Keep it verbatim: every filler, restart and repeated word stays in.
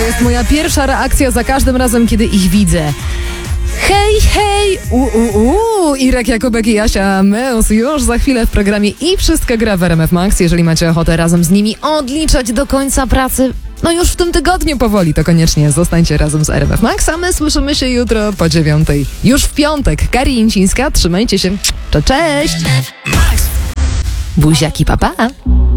jest moja pierwsza reakcja za każdym razem, kiedy ich widzę. Hej, hej! U, u, u! Irek Jakubek i Jasia Meus już za chwilę w programie i wszystko gra w R M F Max. Jeżeli macie ochotę razem z nimi odliczać do końca pracy, no już w tym tygodniu powoli, to koniecznie zostańcie razem z R M F Max, a my słyszymy się jutro po dziewiątej. Już w piątek. Kari Incińska, trzymajcie się. Cześć! Buziaki, papa! Pa.